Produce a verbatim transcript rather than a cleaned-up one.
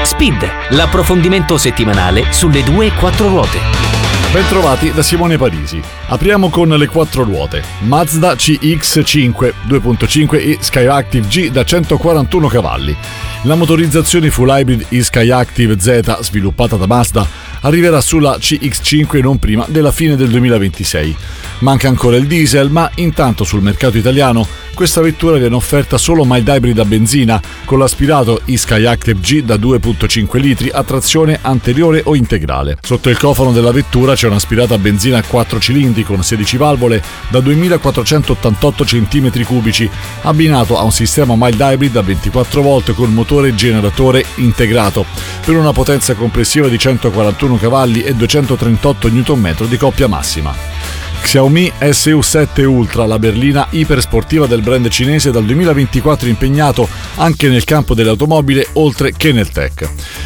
Speed, l'approfondimento settimanale sulle due e quattro ruote. Bentrovati da Simone Parisi. Apriamo con le quattro ruote. Mazda C X cinque due punto cinque e Skyactiv G da centoquarantuno cavalli. La motorizzazione full hybrid e-Skyactiv Z sviluppata da Mazda arriverà sulla C X cinque non prima della fine del duemilaventisei. Manca ancora il diesel, ma intanto sul mercato italiano questa vettura viene offerta solo mild hybrid a benzina con l'aspirato e-Skyactiv G da due virgola cinque litri a trazione anteriore o integrale. Sotto il cofano della vettura c'è un'aspirata a benzina a quattro cilindri con sedici valvole da duemilaquattrocentottantotto centimetri cubici, abbinato a un sistema mild hybrid a ventiquattro volt con motore generatore integrato, per una potenza complessiva di centoquarantuno cavalli e duecentotrentotto newton metri di coppia massima. Xiaomi S U sette Ultra, la berlina ipersportiva del brand cinese, dal duemilaventiquattro impegnato anche nel campo dell'automobile oltre che nel tech.